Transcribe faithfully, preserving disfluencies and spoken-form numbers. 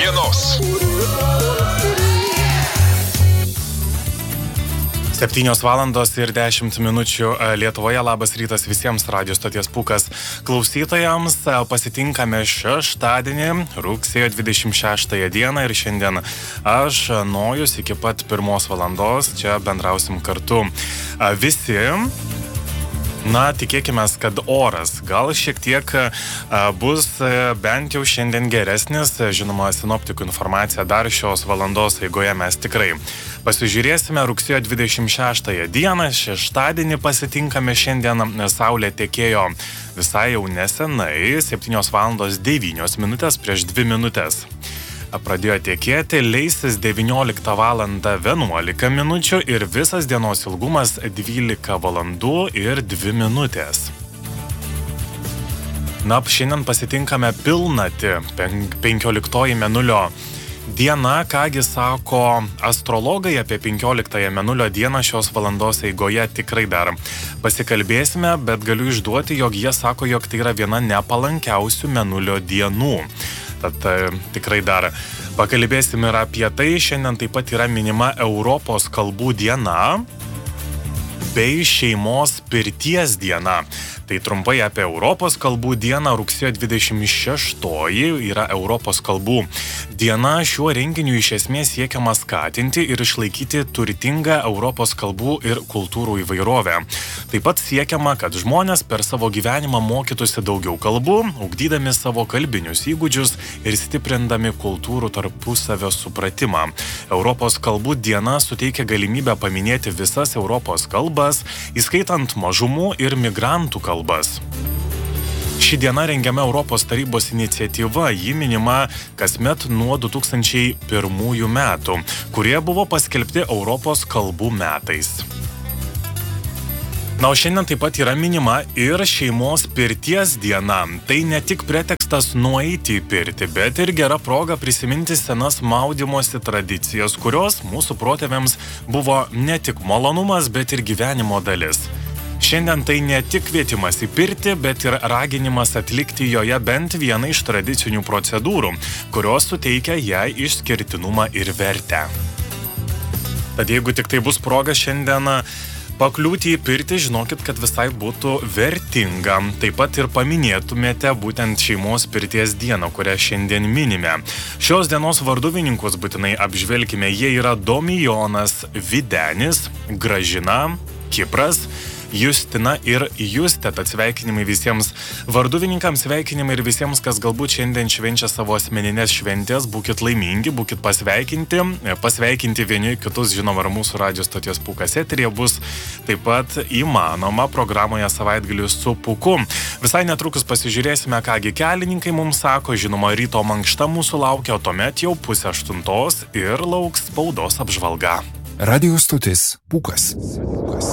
dienos. septynios valandos ir dešimt minučių Lietuvoje. Labas rytas visiems radijo stoties Pūkas klausytojams. Pasitinkame šeštadienį, rugsėjo dvidešimt šeštąją dieną ir šiandien aš, Nojus, iki pat pirmos valandos čia bendrausim kartu. Visi, na, tikėkime, kad oras gal šiek tiek bus bent jau šiandien geresnis. Žinoma, sinoptikų informacija dar šios valandos eigoje mes tikrai pasižiūrėsime. Rugsėjo dvidešimt šeštąją dieną, šeštadienį pasitinkame šiandien. Saulė tekėjo visai jau nesenai, septynios valandos devynios minutės prieš dvi minutės. Pradėjo tekėti, leisis devynioliktą valandą vienuolika minučių ir visas dienos ilgumas dvylika valandų ir dvi minutės. Na, šiandien pasitinkame pilnatį, penkioliktoji mėnulio diena. Kągi sako astrologai apie penkioliktąją mėnulio dieną šios valandos eigoje tikrai dar pasikalbėsime, bet galiu išduoti, jog jie sako, jog tai yra viena nepalankiausių mėnulio dienų. Tad tikrai dar pakalbėsim ir apie tai. Šiandien taip pat yra minima Europos kalbų diena bei šeimos pirties diena. Tai trumpai apie Europos kalbų dieną. Rugsėjo dvidešimt šeštoji yra Europos kalbų diena. Šiuo renginiu iš esmės siekiama skatinti ir išlaikyti turtingą Europos kalbų ir kultūrų įvairovę. Taip pat siekiama, kad žmonės per savo gyvenimą mokytųsi daugiau kalbų, ugdydami savo kalbinius įgūdžius ir stiprindami kultūrų tarpusavio supratimą. Europos kalbų diena suteikia galimybę paminėti visas Europos kalbas, įskaitant mažumų ir migrantų kalbas. kalbas. Ši diena rengiama Europos tarybos iniciatyva, ji minima kasmet nuo du tūkstančiai pirmųjų metų, kurie buvo paskelbti Europos kalbų metais. Na, o šiandien taip pat yra minima ir šeimos pirties diena. Tai ne tik pretekstas nueiti į pirtį, bet ir gera proga prisiminti senas maudymosi tradicijas, kurios mūsų protėviams buvo ne tik malonumas, bet ir gyvenimo dalis. Šiandien tai ne tik kvietimas į pirtį, bet ir raginimas atlikti joje bent vieną iš tradicinių procedūrų, kurios suteikia jai išskirtinumą ir vertę. Tad jeigu tik tai bus proga šiandien pakliūti į pirtį, žinokit, kad visai būtų vertinga. Taip pat ir paminėtumėte būtent šeimos pirties dieną, kurią šiandien minime. Šios dienos varduvininkus būtinai apžvelkime. Jie yra Domijonas, Videnis, Gražina, Kipras, Justina ir Justė. Tad sveikinimai visiems varduvininkams, sveikinimai ir visiems, kas galbūt šiandien švenčia savo asmeninės šventės. Būkit laimingi, būkit pasveikinti. Pasveikinti vieni kitus, žinoma, ir mūsų radijo stoties Pūkas eteryje bus taip pat įmanoma programoje Savaitgalis su Pūku. Visai netrukus pasižiūrėsime, kągi kelininkai mums sako. Žinoma, ryto mankšta mūsų laukia, o tuomet jau pusę aštuntos ir lauks spaudos apžvalga. Radijo stotis Pūkas.